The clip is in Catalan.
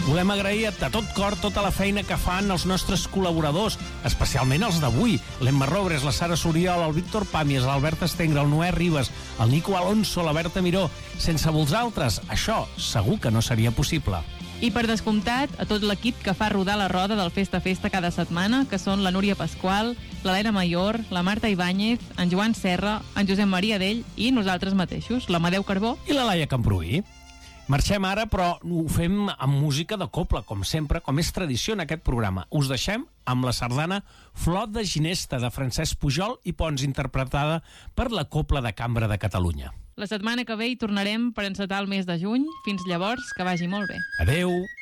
Volem agrair de tot cor tota la feina que fan els nostres col·laboradors, especialment els d'avui, l'Emma Robres, la Sara Soriol, el Víctor Pàmies, l'Albert Estengre, el Noé Ribas, el Nico Alonso, la Berta Miró. Sense vosaltres, això segur que no seria possible. I per descomptat, a tot l'equip que fa rodar la roda del Festa Festa cada setmana, que són la Núria Pasqual, l'Helena Mayor, la Marta Ibáñez, en Joan Serra, en Josep Maria Dell i nosaltres mateixos, l'Amadeu Carbó i la Laia Camprubí. Marxem ara, però ho fem amb música de cobla, com sempre, com és tradició en aquest programa. Us deixem amb la sardana Flor de Ginesta, de Francesc Pujol i Pons, interpretada per la Cobla de Cambra de Catalunya. La setmana que ve hi tornarem per encetar el mes de juny. Fins llavors, que vagi molt bé. Adeu!